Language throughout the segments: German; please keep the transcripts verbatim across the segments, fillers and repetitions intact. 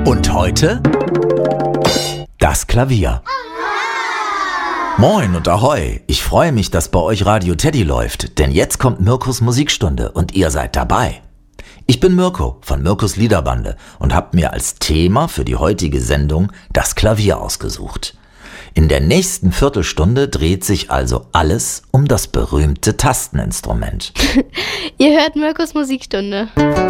Und heute das Klavier. Moin und Ahoi, ich freue mich, dass bei euch Radio Teddy läuft, denn jetzt kommt Mirkos Musikstunde und ihr seid dabei. Ich bin Mirko von Mirkos Liederbande und habe mir als Thema für die heutige Sendung das Klavier ausgesucht. In der nächsten Viertelstunde dreht sich also alles um das berühmte Tasteninstrument. Ihr hört Mirkos Musikstunde.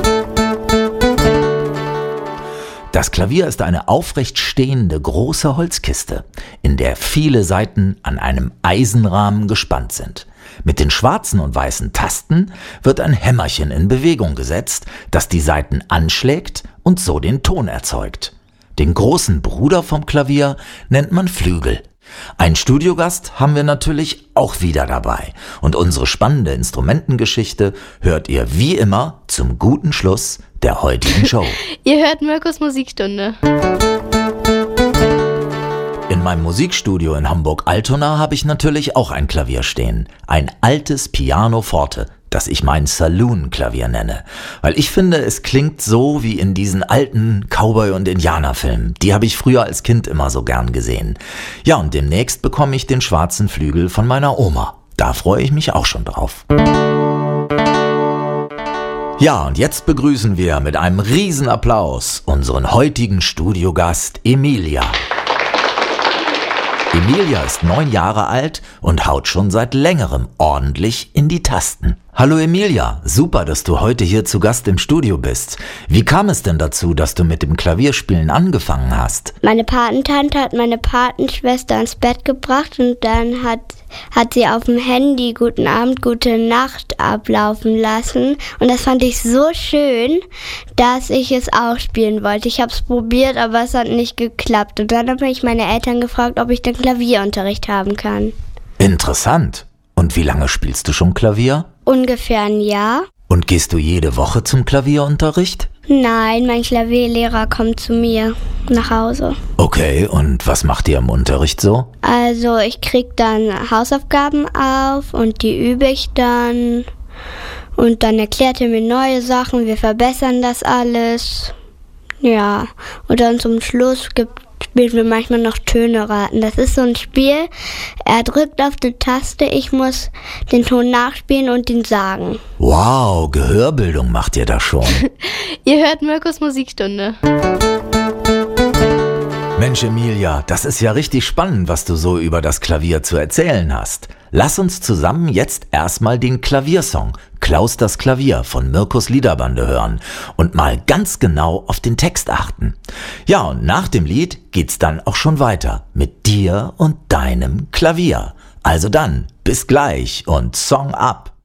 Das Klavier ist eine aufrecht stehende große Holzkiste, in der viele Saiten an einem Eisenrahmen gespannt sind. Mit den schwarzen und weißen Tasten wird ein Hämmerchen in Bewegung gesetzt, das die Saiten anschlägt und so den Ton erzeugt. Den großen Bruder vom Klavier nennt man Flügel. Ein Studiogast haben wir natürlich auch wieder dabei. Und unsere spannende Instrumentengeschichte hört ihr wie immer zum guten Schluss der heutigen Show. Ihr hört Mirkos Musikstunde. In meinem Musikstudio in Hamburg-Altona habe ich natürlich auch ein Klavier stehen. Ein altes Piano Forte, das ich mein Saloon-Klavier nenne. Weil ich finde, es klingt so wie in diesen alten Cowboy- und Indianerfilmen. Die habe ich früher als Kind immer so gern gesehen. Ja, und demnächst bekomme ich den schwarzen Flügel von meiner Oma. Da freue ich mich auch schon drauf. Ja, und jetzt begrüßen wir mit einem Riesenapplaus unseren heutigen Studiogast Emilia. Emilia ist neun Jahre alt und haut schon seit längerem ordentlich in die Tasten. Hallo Emilia, super, dass du heute hier zu Gast im Studio bist. Wie kam es denn dazu, dass du mit dem Klavierspielen angefangen hast? Meine Patentante hat meine Patenschwester ins Bett gebracht und dann hat, hat sie auf dem Handy Guten Abend, Gute Nacht ablaufen lassen. Und das fand ich so schön, dass ich es auch spielen wollte. Ich habe es probiert, aber es hat nicht geklappt. Und dann habe ich meine Eltern gefragt, ob ich dann Klavierunterricht haben kann. Interessant. Und wie lange spielst du schon Klavier? Ungefähr ein Jahr. Und gehst du jede Woche zum Klavierunterricht? Nein, mein Klavierlehrer kommt zu mir nach Hause. Okay, und was macht ihr im Unterricht so? Also ich krieg dann Hausaufgaben auf und die übe ich dann. Und dann erklärt er mir neue Sachen, wir verbessern das alles. Ja, und dann zum Schluss gibt spielen wir manchmal noch Töne raten. Das ist so ein Spiel, er drückt auf die Taste, ich muss den Ton nachspielen und ihn sagen. Wow, Gehörbildung macht ihr da schon. Ihr hört Mirkos Musikstunde. Mensch Emilia, das ist ja richtig spannend, was du so über das Klavier zu erzählen hast. Lass uns zusammen jetzt erstmal den Klaviersong Klaus das Klavier von Mirkos Liederbande hören und mal ganz genau auf den Text achten. Ja, und nach dem Lied geht's dann auch schon weiter mit dir und deinem Klavier. Also dann, bis gleich und Song ab.